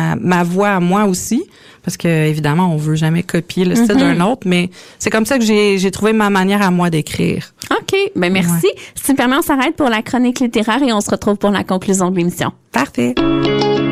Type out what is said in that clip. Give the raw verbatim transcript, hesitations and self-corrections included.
ma, ma voix à moi aussi. Parce que, évidemment, on veut jamais copier le style mm-hmm. d'un autre, mais c'est comme ça que j'ai, j'ai trouvé ma manière à moi d'écrire. OK. Ben, merci. Ouais. Si tu me permets, on s'arrête pour la chronique littéraire et on se retrouve pour la conclusion de l'émission. Parfait.